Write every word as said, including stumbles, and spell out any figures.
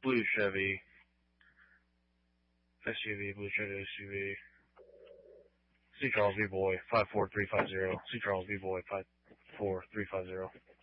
blue Chevy, S U V, blue Chevy S U V, C. Charles B. Boy, five four three five zero, C. Charles B. Boy, five four three five zero.